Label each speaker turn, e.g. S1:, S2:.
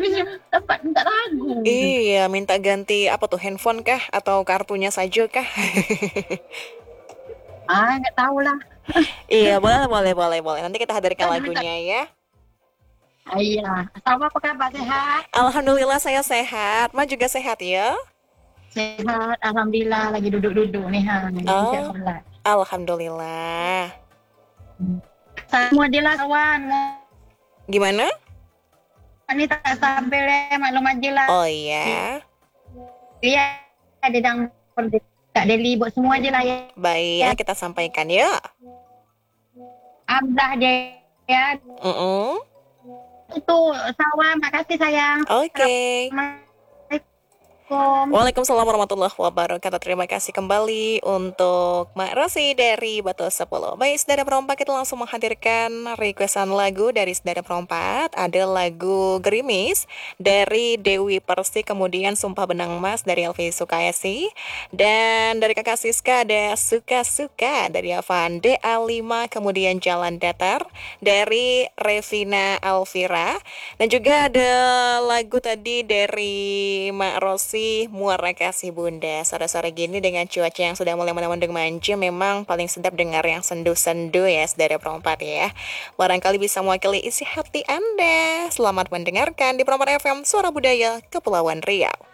S1: tempat minta lagu.
S2: Iya, minta ganti apa tuh, handphone kah atau kartunya saja kah?
S1: Nggak tahu lah.
S2: Iya, boleh, boleh, boleh, boleh. Nanti kita hadirkan
S1: Kan minta.
S2: lagunya ya.
S1: Iya. Sama apa kabar sehat?
S2: Alhamdulillah saya sehat. Ma juga sehat ya?
S1: Sehat. Alhamdulillah lagi duduk-duduk nih lagi siap
S2: Oh,
S1: solat.
S2: alhamdulillah.
S1: Semua dia lah kawan.
S2: Gimana?
S1: Ini tak sampai le maklum aja lah.
S2: Oh iya.
S1: Iya, ada yang Kak Deli buat semua aja lah ya.
S2: Baik,
S1: Ya,
S2: yang kita sampaikan ya.
S1: Abdah aja ya.
S2: Mm-mm.
S1: Itu sawah, makasih sayang.
S2: Oke.
S1: Assalamualaikum.
S2: Waalaikumsalam warahmatullahi wabarakatuh. Terima kasih kembali untuk Mak Rosi dari Batu 10. Baik, Saudara Perompak, kita langsung menghadirkan requestan lagu dari Saudara Perompak. Ada lagu Gerimis dari Dewi Persik, kemudian Sumpah Benang Mas dari Elvi Sukaesi. Dan dari Kakak Siska ada Suka-Suka dari Avan DA5, kemudian Jalan Datar dari Revina Alvira. Dan juga ada lagu tadi dari Mak Rosi, Muara Kasih Bunda. Sore-sore gini dengan cuaca yang sudah mulai mendung manja, memang paling sedap dengar yang sendu-sendu ya, saudara perempat ya. Barangkali bisa mewakili isi hati Anda. Selamat mendengarkan di Perempat FM Suara Budaya Kepulauan Riau.